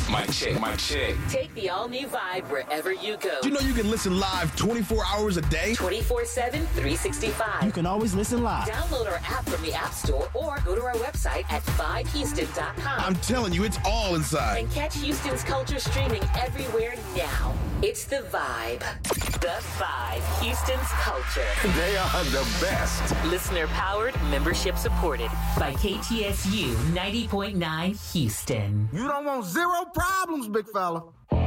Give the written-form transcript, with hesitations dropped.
Mic check, mic check. Take the all-new Vibe wherever you go. You know you can listen live 24 hours a day? 24/7, 365. You can always listen live. Download our app from the App Store or go to our website at vibehouston.com. I'm telling you, it's all inside. And catch Houston's culture streaming everywhere now. It's The Vibe. The Vibe. Houston's culture. They are the best. Listener powered, membership supported by KTSU 90.9 Houston. You don't want zero problems, big fella.